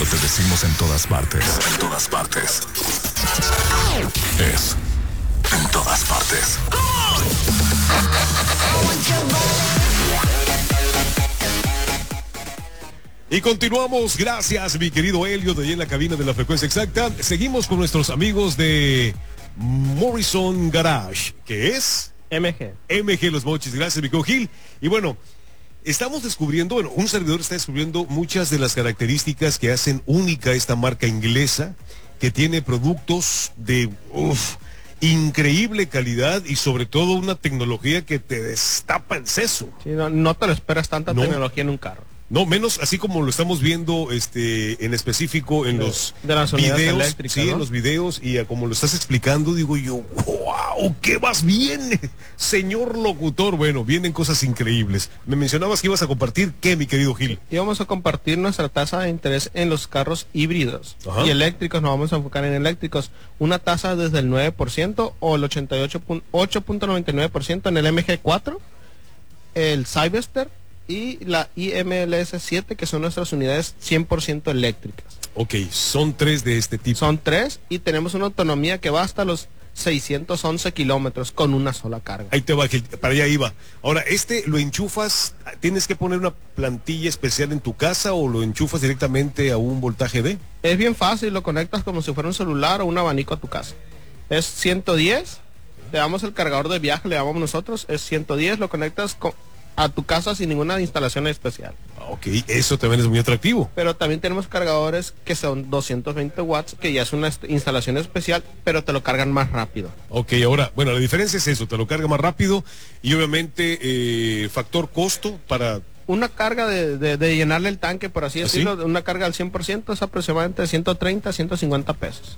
Cuando te decimos en todas partes, en todas partes, es en todas partes. Y continuamos, gracias mi querido Helio, de allí en la cabina de la frecuencia exacta. Seguimos con nuestros amigos de Morrison Garage, que es MG Los Mochis. Gracias mi querido Gil. Y bueno, estamos descubriendo, un servidor está descubriendo muchas de las características que hacen única esta marca inglesa, que tiene productos de increíble calidad y sobre todo una tecnología que te destapa el seso. Sí, no te lo esperas tanta tecnología en un carro. No, menos así como lo estamos viendo en específico en los de las unidades videos, eléctricas, sí, ¿no? En los videos y como lo estás explicando, digo yo, wow, ¿qué vas bien, señor locutor? Bueno, vienen cosas increíbles. Me mencionabas que ibas a compartir, ¿qué, mi querido Gil? Y vamos a compartir nuestra tasa de interés en los carros híbridos. Ajá. Y eléctricos, nos vamos a enfocar en eléctricos. Una tasa desde el 9% o el 88.99% en el MG4, el Cyberster y la IMLS 7, que son nuestras unidades 100% eléctricas. Ok, son 3 de este tipo. Son 3 y tenemos una autonomía que va hasta los 611 kilómetros con una sola carga. Ahí te va, Gil, para allá iba. Ahora, lo enchufas, ¿tienes que poner una plantilla especial en tu casa o lo enchufas directamente a un voltaje de? Es bien fácil, lo conectas como si fuera un celular o un abanico a tu casa. Es 110, le damos el cargador de viaje, le llamamos nosotros, es 110, lo conectas a tu casa sin ninguna instalación especial. Ok, eso también es muy atractivo. Pero también tenemos cargadores que son 220 watts, que ya es una instalación especial, pero te lo cargan más rápido. Ok, ahora, bueno, la diferencia es eso, te lo carga más rápido y obviamente factor costo para... Una carga de llenarle el tanque, por así decirlo, una carga al 100% es aproximadamente 130, 150 pesos.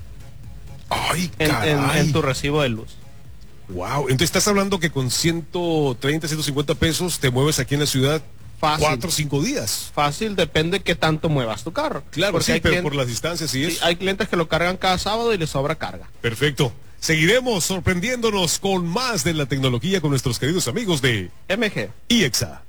¡Ay, caray! En tu recibo de luz. Wow, entonces estás hablando que con 130, 150 pesos te mueves aquí en la ciudad fácil. 4 o 5 días. Fácil, depende qué tanto muevas tu carro. Claro, porque sí, pero por las distancias y eso. Hay clientes que lo cargan cada sábado y les sobra carga. Perfecto. Seguiremos sorprendiéndonos con más de la tecnología con nuestros queridos amigos de MG IEXA.